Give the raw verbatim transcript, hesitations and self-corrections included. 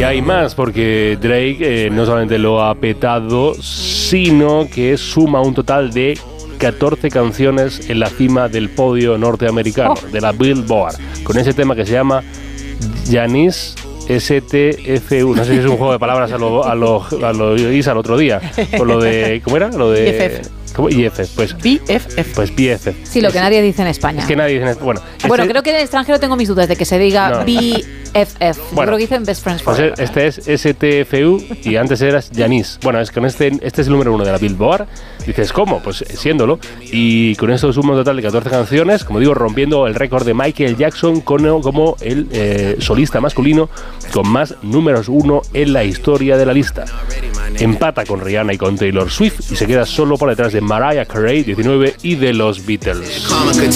hay más, porque Drake eh, no solamente lo ha petado, sino que suma un total de catorce canciones en la cima del podio norteamericano, oh. de la Billboard, con ese tema que se llama Janice S T F U. No sé si es un juego de palabras a lo, a lo, a lo Isa el otro día, por lo de, ¿cómo era? Lo de... B F F. ¿Cómo? I F, pues. B F F. Pues B F F. Sí, lo que nadie dice en España. Es que nadie dice en Bueno, bueno este, creo que en el extranjero tengo mis dudas de que se diga no. B F F. Bueno, yo creo que dicen Best Friends Forever. Pues este es S T F U y antes eras Janice. Bueno, es con este, este es el número uno de la Billboard. Dices, ¿cómo? Pues siéndolo. Y con esto suma un total de catorce canciones, como digo, rompiendo el récord de Michael Jackson como, como el eh, solista masculino con más números uno en la historia de la lista. Empata con Rihanna y con Taylor Swift y se queda solo por detrás de Mariah Carey, diecinueve, y de los Beatles.